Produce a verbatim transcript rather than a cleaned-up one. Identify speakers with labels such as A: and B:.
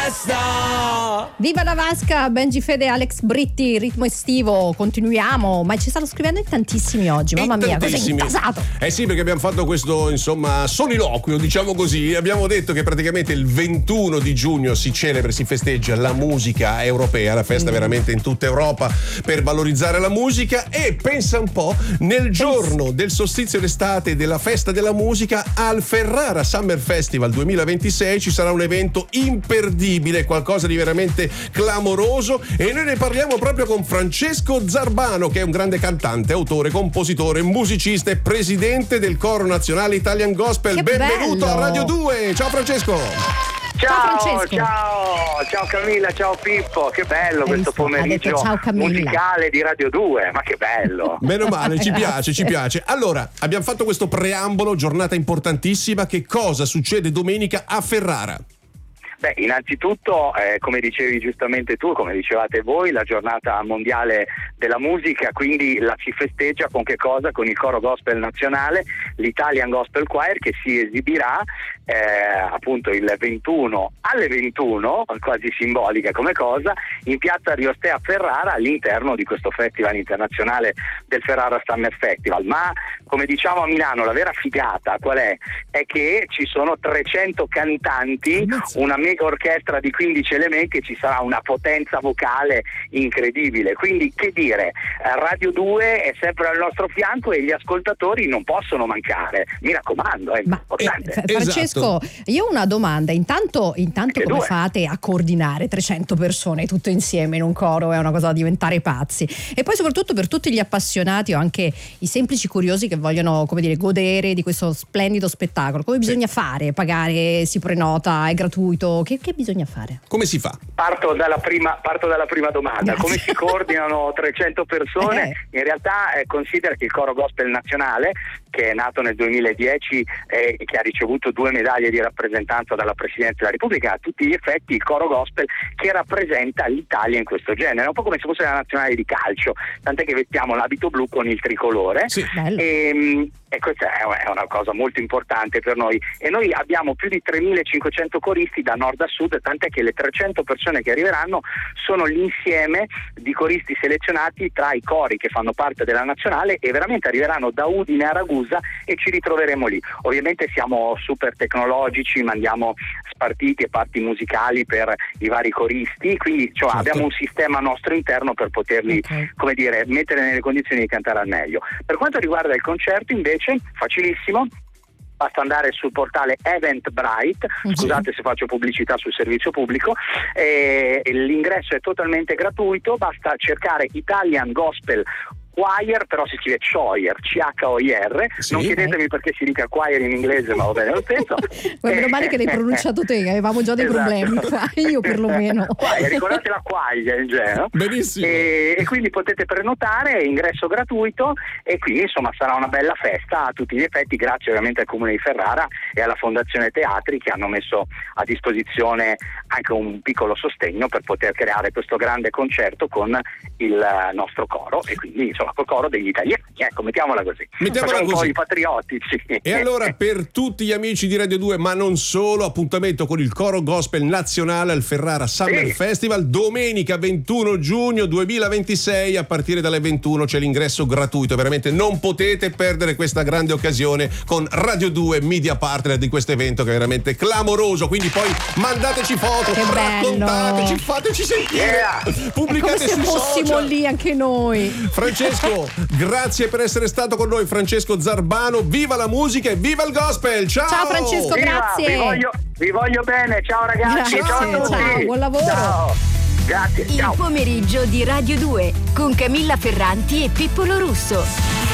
A: Viva la Vasca, Benji Fede, Alex Britti, ritmo estivo, continuiamo, ma ci stanno scrivendo in tantissimi oggi, mamma mia, cosa è intasato.
B: Eh sì, perché abbiamo fatto questo, insomma, soliloquio, diciamo così, abbiamo detto che praticamente il ventuno di giugno si celebra, si festeggia la musica europea, la festa mm. veramente in tutta Europa per valorizzare la musica, e pensa un po', nel giorno del solstizio d'estate della festa della musica al Ferrara Summer Festival duemilaventisei ci sarà un evento imperdibile, qualcosa di veramente clamoroso, e noi ne parliamo proprio con Francesco Zarbano, che è un grande cantante, autore, compositore, musicista e presidente del Coro Nazionale Italian Gospel.
A: Che
B: benvenuto
A: bello.
B: a Radio due. Ciao Francesco.
C: Ciao,
A: ciao,
C: ciao, ciao Camilla, ciao Pippo, che bello
A: Hai
C: questo
A: visto?
C: pomeriggio
A: Ciao,
C: musicale di Radio due, ma che bello.
B: Meno male, ci piace, ci piace. Allora, abbiamo fatto questo preambolo, giornata importantissima, che cosa succede domenica a Ferrara?
C: Beh, innanzitutto, eh, come dicevi giustamente tu, come dicevate voi, la giornata mondiale della musica, quindi la si festeggia con che cosa? Con il Coro Gospel Nazionale, l'Italian Gospel Choir, che si esibirà eh, appunto il ventuno alle ventuno, quasi simbolica come cosa, in piazza Riostè a Ferrara, all'interno di questo festival internazionale del Ferrara Summer Festival. Ma come diciamo a Milano, la vera figata qual è? È che ci sono trecento cantanti, una mega orchestra di quindici elementi, e ci sarà una potenza vocale incredibile. Quindi che dire, Radio due è sempre al nostro fianco e gli ascoltatori non possono mancare, mi raccomando, è
A: Ma,
C: importante.
A: eh, Francesco, esatto. Io ho una domanda, intanto, intanto come
C: due.
A: fate a coordinare trecento persone tutto insieme in un coro? È una cosa da diventare pazzi. E poi soprattutto per tutti gli appassionati o anche i semplici curiosi che vogliono, come dire, godere di questo splendido spettacolo, come bisogna sì. fare? Pagare, si prenota, è gratuito? Che, che bisogna fare?
B: Come si fa?
C: Parto dalla prima, parto dalla prima domanda.
A: Grazie.
C: Come si coordinano trecento persone?
A: Eh.
C: In realtà eh, considera che il Coro Gospel Nazionale, che è nato nel duemiladieci e eh, che ha ricevuto due medaglie di rappresentanza dalla Presidenza della Repubblica, a tutti gli effetti il Coro Gospel che rappresenta l'Italia in questo genere, un po' come se fosse la nazionale di calcio, tant'è che vestiamo l'abito blu con il tricolore.
B: Sì,
C: e, e questa è una cosa molto importante per noi, e noi abbiamo più di tremilacinquecento coristi da nord a sud, tant'è che le trecento persone che arriveranno sono l'insieme di coristi selezionati tra i cori che fanno parte della nazionale, e veramente arriveranno da Udine a Ragusa e ci ritroveremo lì. Ovviamente siamo super tecnologici, mandiamo spartiti e parti musicali per i vari coristi, quindi cioè, certo. abbiamo un sistema nostro interno per poterli okay. come dire, mettere nelle condizioni di cantare al meglio. Per quanto riguarda il concerto invece, facilissimo, basta andare sul portale Eventbrite, scusate se faccio pubblicità sul servizio pubblico, eh, l'ingresso è totalmente gratuito, basta cercare Italian Gospel Choir, però si scrive Choir, C H O I R, sì, non chiedetemi perché si dica choir in inglese, ma va bene lo stesso.
A: Ma meno male che l'hai pronunciato te, avevamo già dei esatto. problemi qua, io perlomeno.
C: Choir, ricordate la quaglia in genere.
B: Benissimo.
C: E, e quindi potete prenotare, ingresso gratuito, e quindi insomma sarà una bella festa a tutti gli effetti, grazie ovviamente al Comune di Ferrara e alla Fondazione Teatri, che hanno messo a disposizione anche un piccolo sostegno per poter creare questo grande concerto con il nostro coro, e quindi insomma col coro degli italiani, ecco, mettiamola così.
B: Mettiamola
C: Facciamo
B: così.
C: un po' i patriottici.
B: E allora, per tutti gli amici di Radio due, ma non solo, appuntamento con il Coro Gospel Nazionale al Ferrara Summer sì. Festival, domenica ventuno giugno duemilaventisei, a partire dalle ventuno c'è l'ingresso gratuito, veramente non potete perdere questa grande occasione con Radio due, media partner di questo evento che è veramente clamoroso, quindi poi mandateci foto,
A: che
B: raccontateci, fateci sentire,
C: yeah.
B: pubblicate
A: è come se
B: sui
A: fossimo
B: social.
A: Lì anche noi.
B: Francesco, grazie per essere stato con noi. Francesco Zarbano, viva la musica e viva il gospel. Ciao,
A: ciao Francesco,
C: viva,
A: grazie.
C: Vi voglio, vi voglio bene, ciao ragazzi.
A: Grazie,
C: ciao a tutti.
A: ciao, buon lavoro.
C: Ciao. Grazie.
D: Il
C: ciao.
D: pomeriggio di Radio due con Camilla Ferranti e Pippo Lorusso.